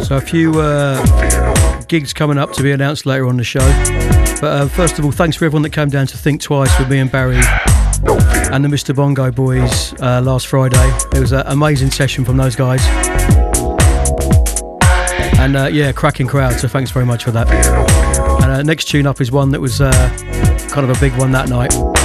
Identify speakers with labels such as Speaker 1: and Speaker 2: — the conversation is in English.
Speaker 1: So a few gigs coming up to be announced later on the show. But first of all, thanks for everyone that came down to Think Twice with me and Barry and the Mr. Bongo boys last Friday. It was an amazing session from those guys. And yeah, cracking crowd, so thanks very much for that. And next tune up is one that was kind of a big one that night.